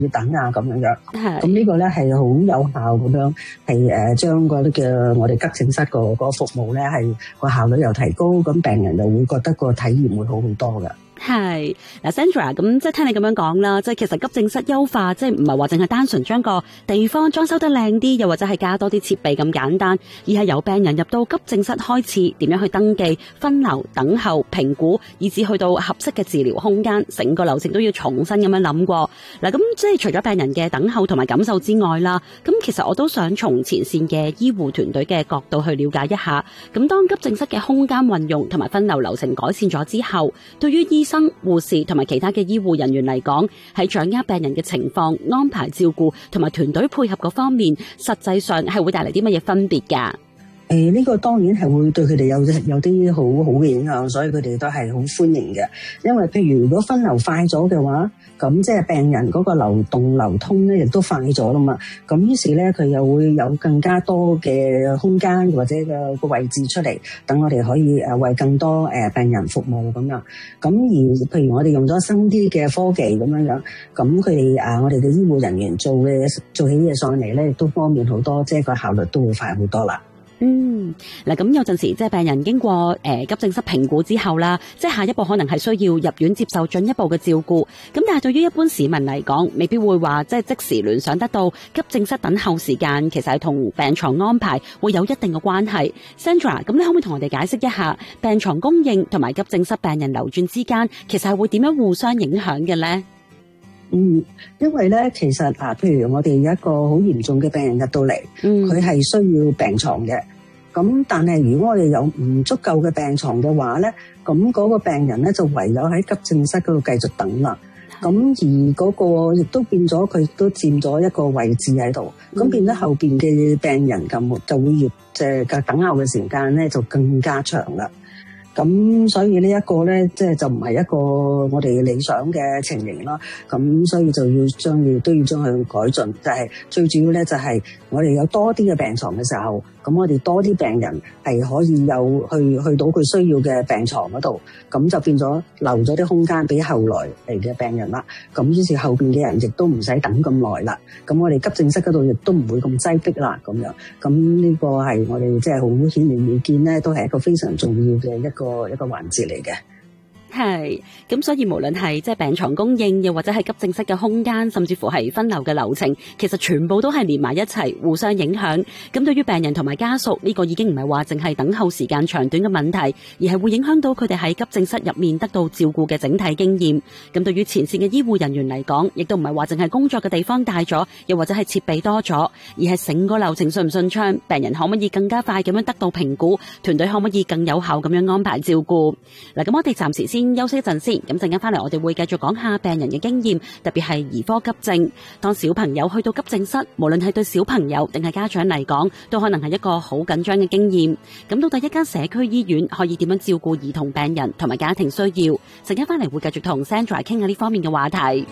要等啊咁樣。 係。 咁呢個咧係好有效咁樣，係將嗰啲嘅我哋急症室個服務咧係個效率又提高，咁病人又會覺得個體驗會好好多㗎。 係嗱 Sandra， 咁即係聽你咁樣講啦，即係其實急症室優化即係唔係話淨係單純將個地方裝修得靚啲，又或者係加多啲設備咁簡單，而係由病人入到急症室開始，點樣去登記、分流、等候、評估，以至去到合適嘅治療空間，成個流程都要重新咁樣諗過。嗱，咁即係除咗病人嘅等候同埋感受之外啦，咁其實我都想從前線嘅醫護團隊嘅角度去了解一下。咁當急症室嘅空間運用同埋分流流程改善咗之後，對於醫生、護士同埋其他嘅醫護人員嚟講，喺掌握病人嘅情況、安排照顧同埋團隊配合嗰方面，實際上係會帶嚟啲乜嘢分別㗎？ 呢個當然係會對佢哋有啲好好嘅影響，所以佢哋都係好歡迎嘅。因為譬如如果分流快咗嘅話，咁即係病人嗰個流動流通咧，亦都快咗啦嘛。咁於是咧，佢又會有更加多嘅空間或者個位置出嚟，等我哋可以為更多病人服務咁樣。咁而譬如我哋用咗新啲嘅科技咁樣，咁佢哋我哋嘅醫護人員做起嘢上嚟咧，亦都方便好多，即係個效率都會快好多啦。 嗱，咁有陣時即係病人經過急症室評估之後啦，即係下一步可能係需要入院接受進一步嘅照顧。咁但係對於一般市民嚟講，未必會話即係即時聯想得到急症室等候時間其實係同病床安排會有一定嘅關係。Sandra， 咁你可唔可以同我哋解釋一下病床供應同埋急症室病人流轉之間其實係會點樣互相影響嘅呢？ 因為咧，其實譬如我哋有一個好嚴重嘅病人入到嚟，佢係需要病床嘅。咁但係如果我哋有唔足夠嘅病床嘅話咧，咁嗰個病人咧就唯有喺急症室嗰度繼續等啦。咁而嗰個亦都變咗佢都佔咗一個位置喺度，咁變咗後邊嘅病人咁就會越即係等候嘅時間咧就更加長啦。咁所以呢一個咧，即係就唔係一個我哋理想嘅情形啦。咁所以就要將佢改進，就係最主要咧，就係我哋有多啲嘅病床嘅時候，咁我哋多啲病人係可以有去到佢需要嘅病床嗰度，咁就變咗留咗啲空間俾後來嚟嘅病人啦。咁於是後邊嘅人亦都唔使等咁耐啦。咁我哋急症室嗰度亦都唔會咁擠迫啦。咁樣，咁呢個係我哋即係好顯而易見咧，都係一個非常重要嘅一個環節嚟嘅。 係，咁所以無論係即係病床供應，又或者係急症室嘅空間，甚至乎係分流嘅流程，其實全部都係連埋一齊，互相影響。咁對於病人同埋家屬，呢個已經唔係話淨係等候時間長短嘅問題，而係會影響到佢哋喺急症室入面得到照顧嘅整體經驗。咁對於前線嘅醫護人員嚟講，亦都唔係話淨係工作嘅地方大咗，又或者係設備多咗，而係成個流程順唔順暢，病人可唔可以更加快咁樣得到評估，團隊可唔可以更有效咁樣安排照顧。嗱，咁我哋暫時先休息一陣先，咁陣間翻嚟我哋會繼續講下病人嘅經驗，特別係兒科急症。當小朋友去到急症室，無論係對小朋友定係家長嚟講，都可能係一個好緊張嘅經驗。咁到底一間社區醫院可以點樣照顧兒童病人同埋家庭需要？陣間翻嚟會繼續同 Sandra 傾下呢方面嘅話題。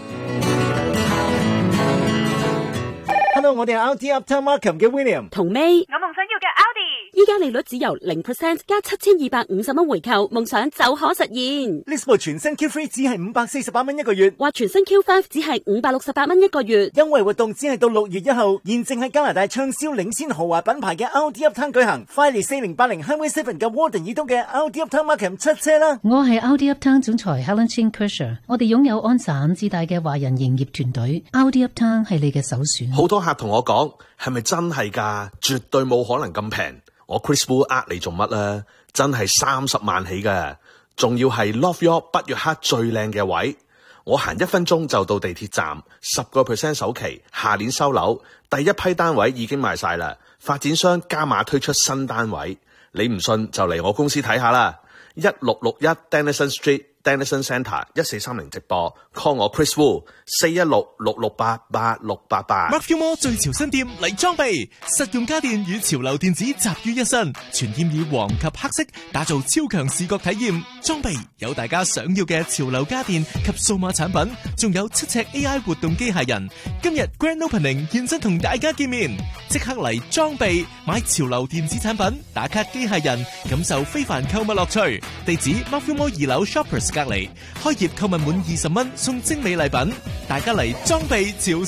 Hello， 我哋係 LT Uptown Markham 嘅 William 同 May， 我夢想要嘅 Audi。 依家利率只由 0% 加7250蚊回購，夢想就可實現。 呢部全新 Q3 只係548蚊一個月， 或全新 Q5 只係568蚊一個月。 優惠活動只係到6月1號，現正喺加拿大暢銷領先豪華品牌嘅 LT Uptown 舉行。快嚟4080 Highway 7嘅 Warden 以東嘅 LT Uptown Markham 出車啦！ 我係 LT Uptown 總裁 Helen Chin Kersher， 我哋擁有安省至大嘅華人營業團隊 ，LT Uptown 係你嘅首選。 好多客同我講，係咪真係㗎？絕對冇可能咁平。我 Chris Wu 你做乜啦？真係30萬起㗎，仲要係 Love York 北約克最靚嘅位，我行1分鐘就到地鐵站，10% 首期，下年收樓，第一批單位已經賣晒啦，發展商加碼推出新單位，你唔信就嚟我公司睇下啦，1661 Denison Street。Denison Centre 1430直播 call 我 Chris Wu 416-668-8688。 Mark Filmore 最潮新店嚟裝備，實用家電與潮流電子集於一身，全店以黃及黑色打造超強視覺體驗。裝備有大家想要嘅潮流家電及數碼產品，仲有7尺 AI 活動機械人。今日 Grand Opening 現身同大家見面，即刻嚟裝備買潮流電子產品，打卡機械人，感受非凡購物樂趣。地址 Mark Filmore 2樓 Shoppers 隔離，開業購物滿20蚊送精美禮品，大家嚟裝備潮